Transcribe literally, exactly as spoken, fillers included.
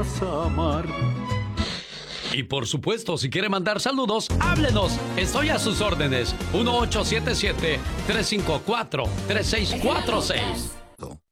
vas a amar. Y por supuesto, si quiere mandar saludos, háblenos. Estoy a sus órdenes. uno ocho siete siete, tres cinco cuatro, tres seis cuatro seis.